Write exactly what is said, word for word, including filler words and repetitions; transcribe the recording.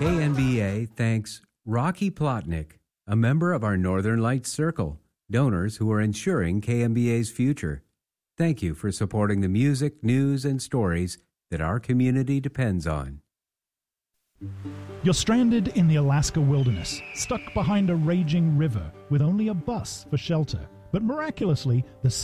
K N B A thanks Rocky Plotnick, a member of our Northern Lights Circle, donors who are ensuring K N B A's future. Thank you for supporting the music, news, and stories that our community depends on. You're stranded in the Alaska wilderness, stuck behind a raging river with only a bus for shelter. But miraculously, the